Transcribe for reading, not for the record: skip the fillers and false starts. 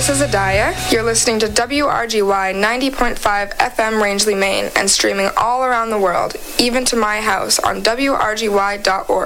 this is Adaya. You're listening to WRGY 90.5 FM Rangeley, Maine, and streaming all around the world, even to my house on WRGY.org.